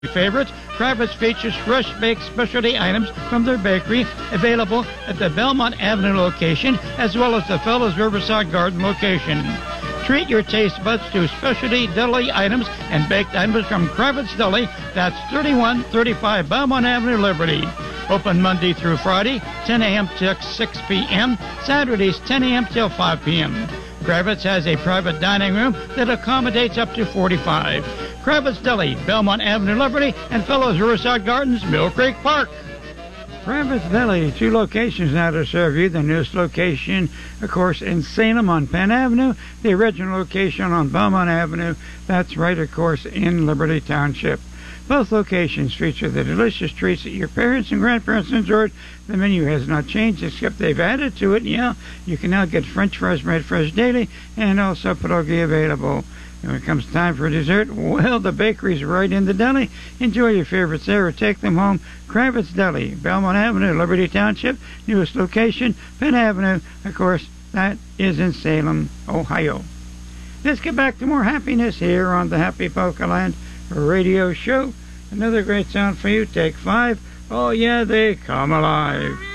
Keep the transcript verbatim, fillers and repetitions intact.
Favorites, Kravitz features fresh baked specialty items from their bakery available at the Belmont Avenue location as well as the Fellows Riverside Garden location. Treat your taste buds to specialty deli items and baked items from Kravitz Deli. That's thirty-one thirty-five Belmont Avenue, Liberty. Open Monday through Friday, ten a.m. till six p.m., Saturdays ten a.m. till five p.m. Kravitz has a private dining room that accommodates up to forty-five. Kravitz Deli, Belmont Avenue, Liberty, and Fellows Riverside Gardens, Mill Creek Park. Kravitz Deli, two locations now to serve you. The newest location, of course, in Salem on Penn Avenue. The original location on Belmont Avenue. That's right, of course, in Liberty Township. Both locations feature the delicious treats that your parents and grandparents enjoyed. The menu has not changed, except they've added to it. Yeah, you can now get French fries made fresh daily and also pierogi available. And when it comes time for dessert, well, the bakery's right in the deli. Enjoy your favorites there or take them home. Kravitz Deli, Belmont Avenue, Liberty Township. Newest location, Penn Avenue. Of course, that is in Salem, Ohio. Let's get back to more happiness here on the Happy Polka Land Radio Show. Another great sound for you. Take five. Oh, yeah, they come alive.